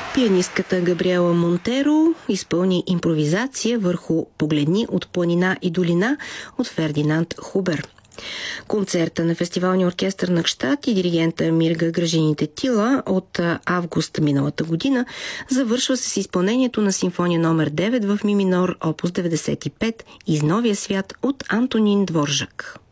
Пианистката Габриела Монтеро изпълни импровизация върху "Погледни от планина и долина" от Фердинанд Хубер. Концерта на фестивалния оркестър на Гщад и диригента Мирга Гражините-Тила от август миналата година завършва с изпълнението на симфония номер 9 в ми минор, опус 95, из новия свят от Антонин Дворжак.